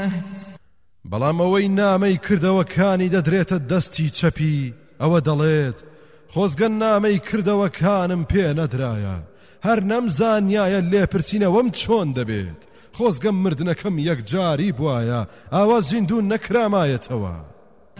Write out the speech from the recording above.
بەڵام ئەوەی نامەی کردەوەکانی دەدرێتە دەستی چەپی ئەوە دەڵێت خۆزگەن نامەی کردەوەکانم پێ نەدرایە هەر نەمزانیایە لێپرسینەوەم چۆن دەبێت خۆزگەم مردنەکەم یەکجاری بوایە ئاوا زیندوو نەکرامایەتەوە